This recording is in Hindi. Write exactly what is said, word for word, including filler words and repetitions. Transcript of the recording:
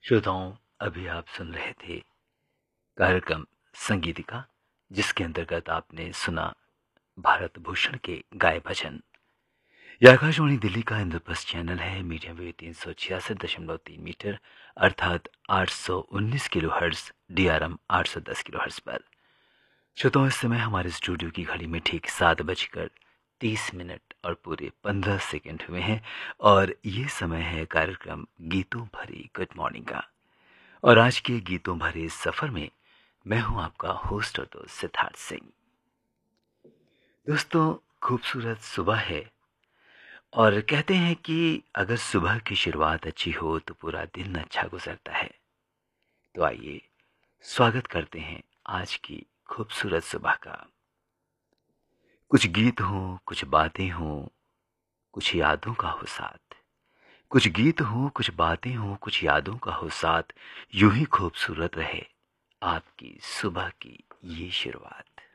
श्रोताओं, अभी आप सुन रहे थे कार्यक्रम संगीतिका, जिसके अंतर्गत आपने सुना भारत भूषण के गाए भजन। यह आकाशवाणी दिल्ली का इंद्रप्रस्थ चैनल है। मीडियम वेव तीन सौ छियासठ दशमलव तीन मीटर अर्थात आठ सौ उन्नीस kilo hertz, D R M आठ सौ दस किलो हर्ट्स पर। श्रोताओं, इस समय हमारे स्टूडियो की घड़ी में ठीक सात बजकर तीस मिनट और पूरे पंद्रह सेकंड हुए हैं और ये समय है कार्यक्रम गीतों भरी गुड मॉर्निंग का। और आज के गीतों भरे इस सफर में मैं हूं आपका होस्ट और दोस्त सिद्धार्थ सिंह। दोस्तों, खूबसूरत सुबह है और कहते हैं कि अगर सुबह की शुरुआत अच्छी हो तो पूरा दिन अच्छा गुजरता है। तो आइए स्वागत करते हैं आज की खूबसूरत सुबह का। कुछ गीत हों, कुछ बातें हों, कुछ यादों का हो साथ। कुछ गीत हों, कुछ बातें हों, कुछ यादों का हो साथ। यूं ही खूबसूरत रहे आपकी सुबह की ये शुरुआत।